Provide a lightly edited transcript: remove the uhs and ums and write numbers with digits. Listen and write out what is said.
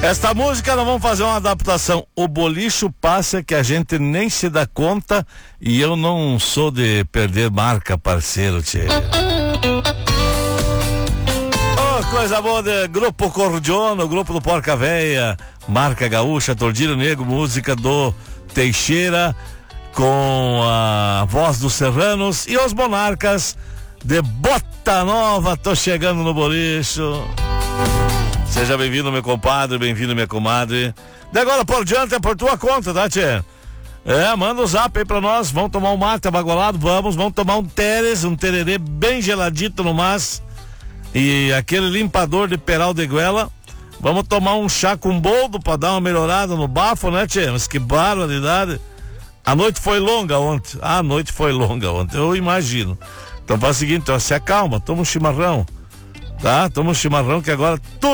Esta música nós vamos fazer uma adaptação. O bolicho passa que a gente nem se dá conta e eu não sou de perder marca, parceiro, tchê. Oh, coisa boa de Grupo Cordiona, o grupo do Porca Véia, marca gaúcha, Tordilho Negro, música do Teixeira, com a voz dos Serranos e os Monarcas de Bota Nova. Tô chegando no bolicho. Seja bem-vindo, meu compadre, bem-vindo, minha comadre. De agora por diante é por tua conta, tá, tchê? Manda um zap aí pra nós, vamos tomar um mate abagolado, vamos tomar um teres, um tererê bem geladito no mas, e aquele limpador de peral de goela. Vamos tomar um chá com boldo pra dar uma melhorada no bafo, né, tchê? Mas que barbaridade. A noite foi longa ontem, eu imagino. Então faz o seguinte, ó, se acalma, toma um chimarrão, tá? Toma um chimarrão que agora tudo